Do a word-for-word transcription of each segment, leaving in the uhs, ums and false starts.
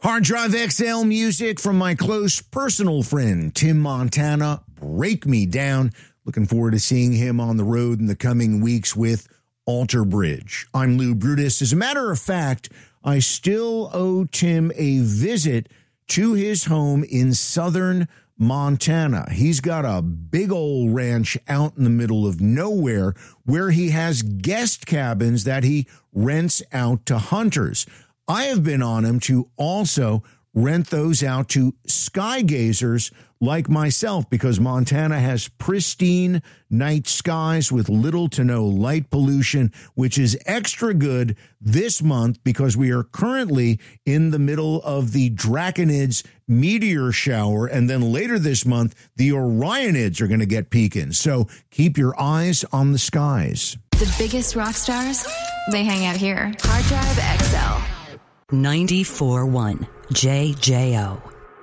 Hard Drive X L music from my close personal friend, Tim Montana, Break Me Down. Looking forward to seeing him on the road in the coming weeks with Alter Bridge. I'm Lou Brutus. As a matter of fact, I still owe Tim a visit to his home in southern Montana. He's got a big old ranch out in the middle of nowhere where he has guest cabins that he rents out to hunters. I have been on him to also rent those out to sky gazers like myself because Montana has pristine night skies with little to no light pollution, which is extra good this month because we are currently in the middle of the Draconids meteor shower, and then later this month, the Orionids are going to get peeking. So keep your eyes on the skies. The biggest rock stars, they hang out here. Hard Drive X L. ninety-four point one J J O.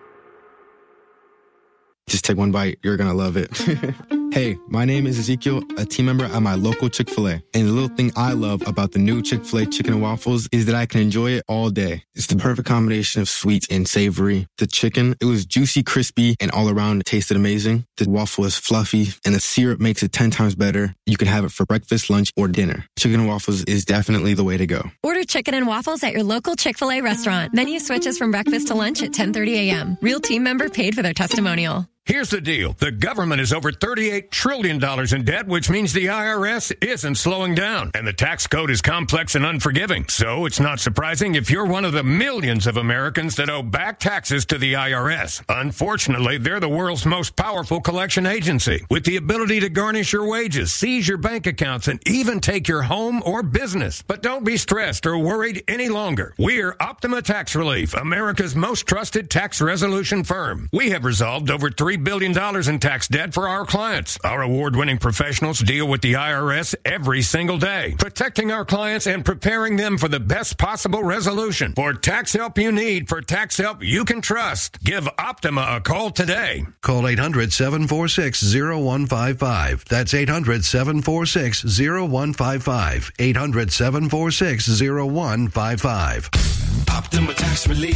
Just take one bite. You're going to love it. Hey, my name is Ezekiel, a team member at my local Chick-fil-A. And the little thing I love about the new Chick-fil-A chicken and waffles is that I can enjoy it all day. It's the perfect combination of sweet and savory. The chicken, it was juicy, crispy, and all around it tasted amazing. The waffle is fluffy, and the syrup makes it ten times better. You can have it for breakfast, lunch, or dinner. Chicken and waffles is definitely the way to go. Order chicken and waffles at your local Chick-fil-A restaurant. Menu switches from breakfast to lunch at ten thirty a.m. Real team member paid for their testimonial. Here's the deal. The government is over thirty-eight trillion dollars in debt, which means the I R S isn't slowing down. And the tax code is complex and unforgiving. So it's not surprising if you're one of the millions of Americans that owe back taxes to the I R S. Unfortunately, they're the world's most powerful collection agency with the ability to garnish your wages, seize your bank accounts, and even take your home or business. But don't be stressed or worried any longer. We're Optima Tax Relief, America's most trusted tax resolution firm. We have resolved over three billion dollars in tax debt for our clients. Our award-winning professionals deal with the I R S every single day, protecting our clients and preparing them for the best possible resolution. For tax help you need, for tax help you can trust, give Optima a call today. Call eight hundred, seven four six, zero one five five. That's eight hundred, seven four six, zero one five five. eight hundred, seven four six, zero one five five. Optima Tax Relief.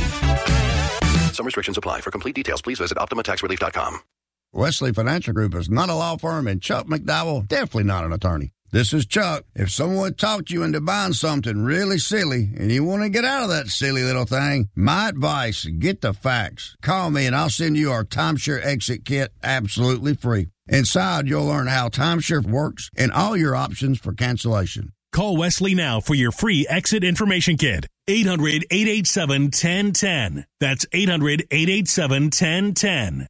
Some restrictions apply. For complete details, please visit optima tax relief dot com. Wesley Financial Group is not a law firm, and Chuck McDowell, definitely not an attorney. This is Chuck. If someone talked you into buying something really silly and you want to get out of that silly little thing, my advice, get the facts. Call me and I'll send you our timeshare exit kit absolutely free. Inside, you'll learn how timeshare works and all your options for cancellation. Call Wesley now for your free exit information kit. eight hundred, eight eight seven, one zero one zero. That's eight hundred, eight eight seven, one zero one zero.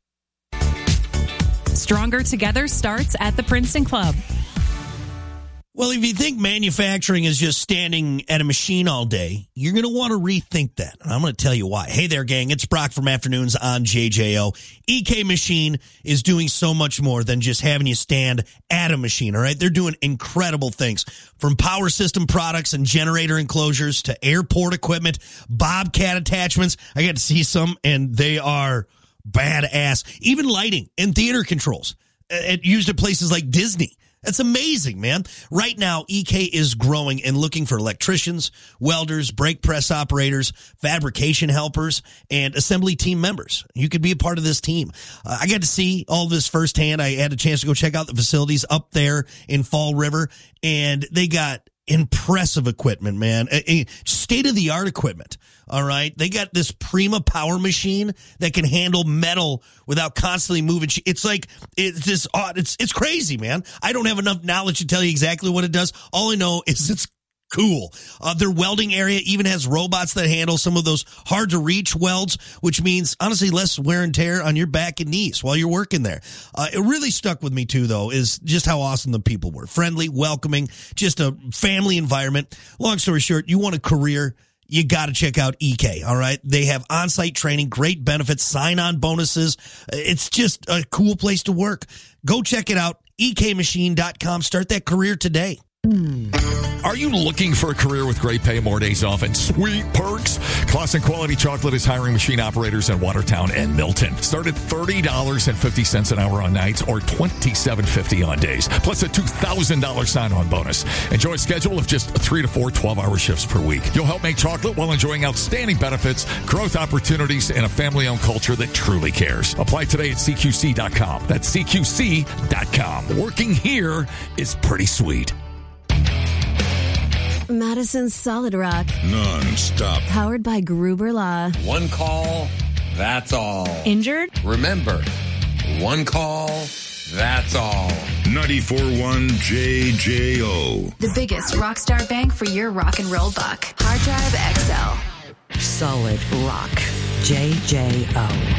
Stronger Together starts at the Princeton Club. Well, if you think manufacturing is just standing at a machine all day, you're going to want to rethink that. And I'm going to tell you why. Hey there, gang. It's Brock from Afternoons on J J O. E K Machine is doing so much more than just having you stand at a machine, all right? They're doing incredible things. From power system products and generator enclosures to airport equipment, Bobcat attachments. I got to see some, and they are badass. Even lighting and theater controls uh, used at places like Disney. That's amazing, man. Right now, E K is growing and looking for electricians, welders, brake press operators, fabrication helpers, and assembly team members. You could be a part of this team. Uh, I got to see all this firsthand. I had a chance to go check out the facilities up there in Fall River, and they got impressive equipment, man. State-of-the-art equipment, all right? They got this Prima power machine that can handle metal without constantly moving. It's like, it's this, it's it's crazy, man. I don't have enough knowledge to tell you exactly what it does. All I know is it's cool. Uh, their welding area even has robots that handle some of those hard-to-reach welds, which means, honestly, less wear and tear on your back and knees while you're working there. Uh, it really stuck with me, too, though, is just how awesome the people were. Friendly, welcoming, just a family environment. Long story short, you want a career, you got to check out E K, all right? They have on-site training, great benefits, sign-on bonuses. It's just a cool place to work. Go check it out, E K machine dot com. Start that career today. Are you looking for a career with great pay, more days off, and sweet perks? Clausen Quality Chocolate is hiring machine operators in Watertown and Milton. Start at thirty dollars and fifty cents an hour on nights or twenty-seven fifty on days, plus a two thousand dollars sign-on bonus. Enjoy a schedule of just three to four twelve-hour shifts per week. You'll help make chocolate while enjoying outstanding benefits, growth opportunities, and a family-owned culture that truly cares. Apply today at C Q C dot com. That's C Q C dot com. Working here is pretty sweet. Madison Solid Rock. Non-stop. Powered by Gruber Law. One call, that's all. Injured? Remember, one call, that's all. ninety-four point one J J O. The biggest Rockstar Bank for your rock and roll buck. Hard Drive X L. Solid Rock. J J O.